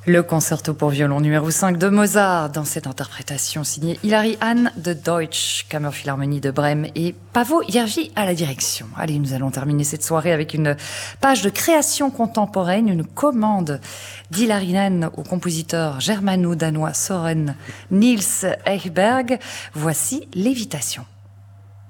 Le concerto pour violon numéro 5 de Mozart, dans cette interprétation signée Hilary Hahn de Deutsche Kammerphilharmonie de Brême et Paavo Järvi à la direction. Allez, nous allons terminer cette soirée avec une page de création contemporaine, une commande d'Hilary Hahn au compositeur germano-danois Søren Niels Eichberg. Voici Lévitation.